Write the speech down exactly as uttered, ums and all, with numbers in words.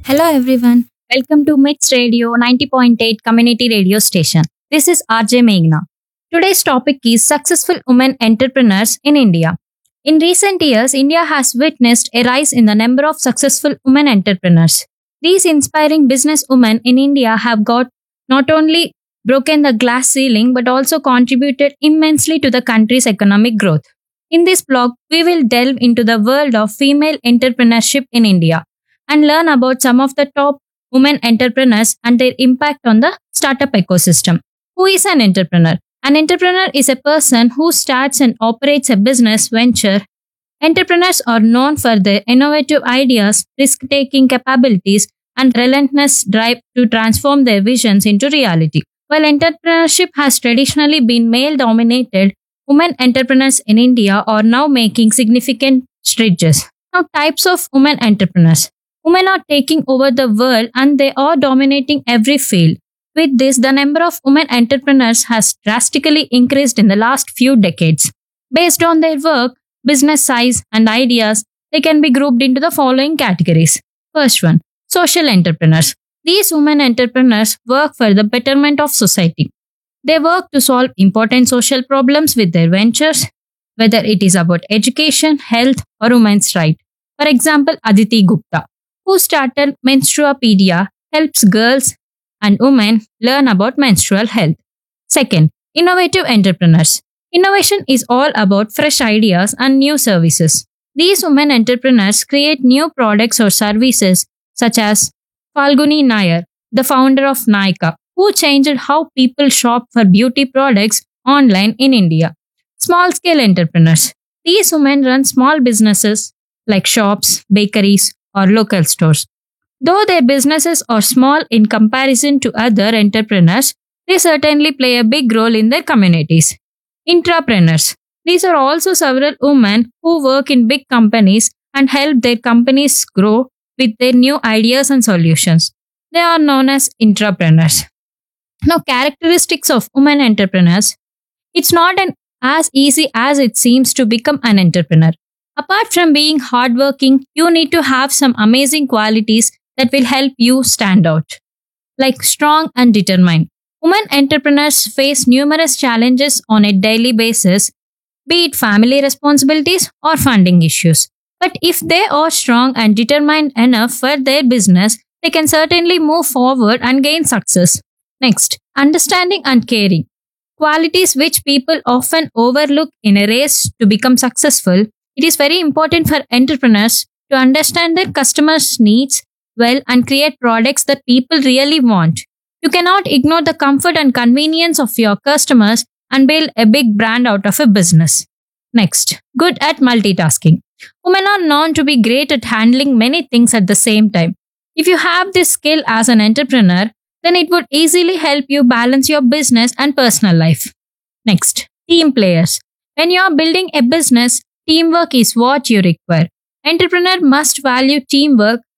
Hello everyone. Welcome to Mits Radio ninety point eight Community Radio Station. This is R J Meghna. Today's topic is successful women entrepreneurs in India. In recent years, India has witnessed a rise in the number of successful women entrepreneurs. These inspiring businesswomen in India have got not only broken the glass ceiling but also contributed immensely to the country's economic growth. In this blog, we will delve into the world of female entrepreneurship in India and learn about some of the top women entrepreneurs and their impact on the startup ecosystem. Who is an entrepreneur? An entrepreneur is a person who starts and operates a business venture. Entrepreneurs are known for their innovative ideas, risk taking capabilities, and relentless drive to transform their visions into reality. While entrepreneurship has traditionally been male dominated, women entrepreneurs in India are now making significant strides. Now, types of women entrepreneurs. Women are taking over the world and they are dominating every field. With this, the number of women entrepreneurs has drastically increased in the last few decades. Based on their work, business size, and ideas, they can be grouped into the following categories. First one, social entrepreneurs. These women entrepreneurs work for the betterment of society. They work to solve important social problems with their ventures, whether it is about education, health, or women's rights. For example, Aditi Gupta, who started Menstruapedia, helps girls and women learn about menstrual health. Second, innovative entrepreneurs. Innovation is all about fresh ideas and new services. These women entrepreneurs create new products or services such as Falguni Nair, the founder of Nykaa, who changed how people shop for beauty products online in India. Small scale entrepreneurs. These women run small businesses like shops, bakeries, or local stores. Though their businesses are small in comparison to other entrepreneurs, they certainly play a big role in their communities. Intrapreneurs. These are also several women who work in big companies and help their companies grow with their new ideas and solutions. They are known as intrapreneurs. Now, characteristics of women entrepreneurs. It's not an as easy as it seems to become an entrepreneur. Apart from being hardworking, you need to have some amazing qualities that will help you stand out, like strong and determined. Women entrepreneurs face numerous challenges on a daily basis, be it family responsibilities or funding issues. But if they are strong and determined enough for their business, they can certainly move forward and gain success. Next, understanding and caring. Qualities which people often overlook in a race to become successful. It is very important for entrepreneurs to understand their customers' needs well and create products that people really want. You cannot ignore the comfort and convenience of your customers and build a big brand out of a business. Next, good at multitasking. Women are known to be great at handling many things at the same time. If you have this skill as an entrepreneur, then it would easily help you balance your business and personal life. Next, team players. When you are building a business, teamwork is what you require. Entrepreneur must value teamwork